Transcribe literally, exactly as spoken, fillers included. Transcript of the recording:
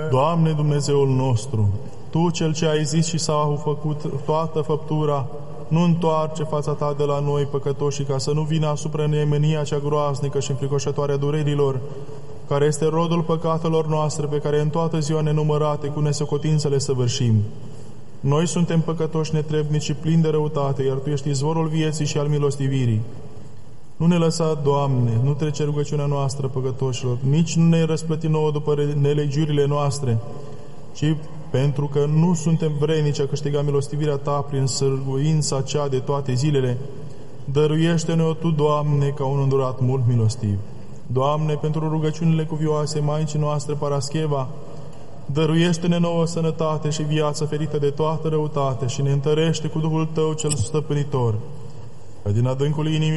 Doamne Dumnezeul nostru, Tu, Cel ce ai zis și s-a făcut toată făptura, nu întoarce fața Ta de la noi, păcătoșii, ca să nu vină asupra ne mânia cea groaznică și înfricoșătoare a durerilor, care este rodul păcatelor noastre, pe care în toată ziua nenumărate cu nesocotință le săvârșim. Noi suntem păcătoși netrebnici și plini de răutate, iar Tu ești izvorul vieții și al milostivirii. Nu ne lăsa, Doamne, nu trece rugăciunea noastră, păcătoșilor, nici nu ne răsplăti nouă după nelegiurile noastre, ci pentru că nu suntem vrednici a câștiga milostivirea Ta prin sârguința cea de toate zilele, dăruiește-ne-o Tu, Doamne, ca un îndurat mult milostiv. Doamne, pentru rugăciunile cuvioase Maicii noastre Parascheva, dăruiește-ne nouă sănătate și viață ferită de toată răutate și ne întărește cu Duhul Tău cel stăpânitor. Din adâncul inimii